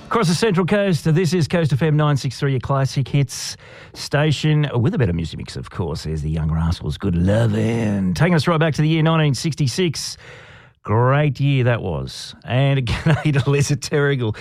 Across the Central Coast, this is Coast FM 963, your classic hits station with a better music mix, of course. There's the Young Rascals, Good Lovin'. Taking us right back to the year 1966. Great year that was. And again, to Lisa Terrigal.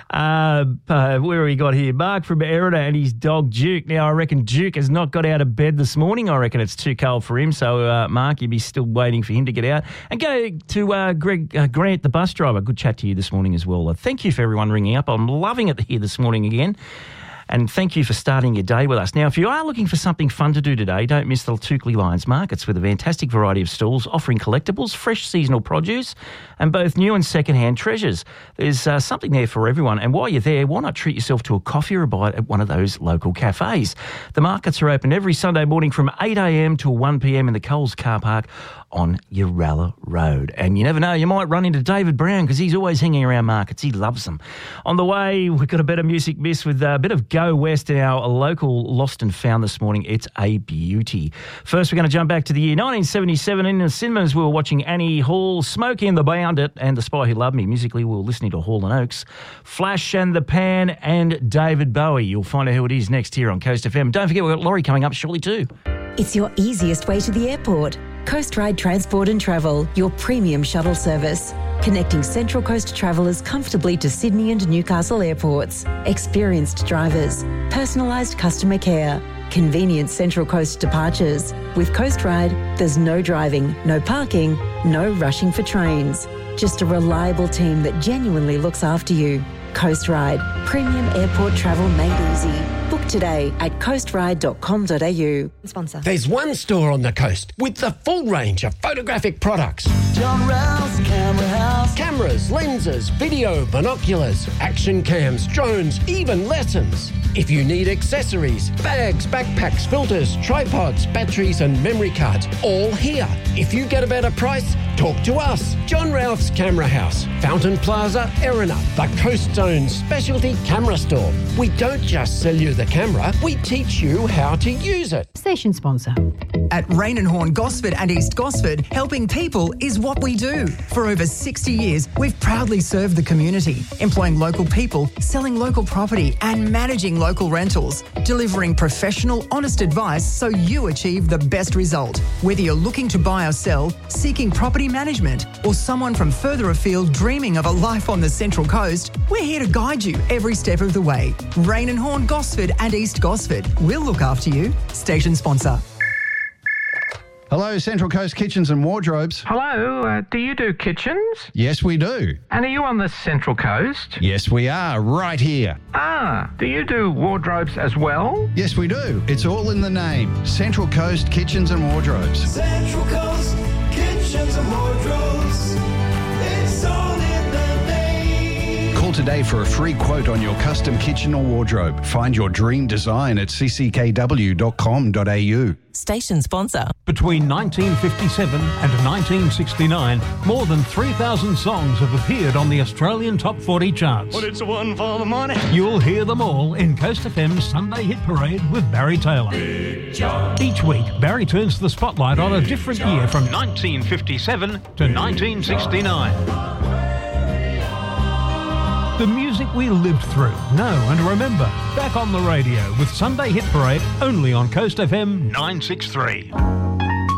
Where have we got here? Mark from Erina and his dog Duke. Now, I reckon Duke has not got out of bed this morning. I reckon it's too cold for him. So, Mark, you'll be still waiting for him to get out. And go to Grant, the bus driver. Good chat to you this morning as well. Thank you for everyone ringing up. I'm loving it here this morning again. And thank you for starting your day with us. Now, if you are looking for something fun to do today, don't miss the Toukley Lions Markets with a fantastic variety of stalls offering collectibles, fresh seasonal produce, and both new and second-hand treasures. There's something there for everyone. And while you're there, why not treat yourself to a coffee or a bite at one of those local cafes? The markets are open every Sunday morning from 8 a.m. till 1 p.m. in the Coles car park on Uralla Road. And you never know, you might run into David Brown because he's always hanging around markets. He loves them. On the way, we've got a better music miss with a bit of Go West in our local Lost and Found this morning. It's a beauty. First, we're going to jump back to the year 1977. In the cinemas, we were watching Annie Hall, Smokey and the Bandit, and The Spy Who Loved Me. Musically, we were listening to Hall & Oates, Flash and the Pan, and David Bowie. You'll find out who it is next here on Coast FM. Don't forget, we've got Laurie coming up shortly too. It's your easiest way to the airport. Coast Ride Transport and Travel, your premium shuttle service. Connecting Central Coast travellers comfortably to Sydney and Newcastle airports. Experienced drivers, personalised customer care, convenient Central Coast departures. With Coast Ride, there's no driving, no parking, no rushing for trains. Just a reliable team that genuinely looks after you. Coast Ride, premium airport travel made easy. Book today at coastride.com.au. Sponsor. There's one store on the coast with the full range of photographic products. John Rouse Camera House. Cameras, lenses, video, binoculars, action cams, drones, even lessons. If you need accessories, bags, backpacks, filters, tripods, batteries and memory cards, all here. If you get a better price, talk to us. John Ralph's Camera House, Fountain Plaza, Erina, the Coast Zone specialty camera store. We don't just sell you the camera, we teach you how to use it. Station sponsor. At Rain and Horn Gosford and East Gosford, helping people is what we do. For over 60 years, we've proudly served the community, employing local people, selling local property and managing local rentals, delivering professional, honest advice so you achieve the best result. Whether you're looking to buy or sell, seeking property management, or someone from further afield dreaming of a life on the Central Coast, we're here to guide you every step of the way. Rain and Horn Gosford and East Gosford. We'll look after you. Station sponsor. Hello, Central Coast Kitchens and Wardrobes. Hello, do you do kitchens? Yes, we do. And are you on the Central Coast? Yes, we are, right here. Do you do wardrobes as well? Yes, we do. It's all in the name. Central Coast Kitchens and Wardrobes. Central Coast Kitchens and Wardrobes. It's all in the name. Call today for a free quote on your custom kitchen or wardrobe. Find your dream design at cckw.com.au. Station sponsor. Between 1957 and 1969, more than 3,000 songs have appeared on the Australian Top 40 charts. But it's one for the money. You'll hear them all in Coast FM's Sunday Hit Parade with Barry Taylor. Each week, Barry turns the spotlight on a different year from 1957 to 1969. The music we lived through, know and remember. Back on the radio with Sunday Hit Parade only on Coast FM 963.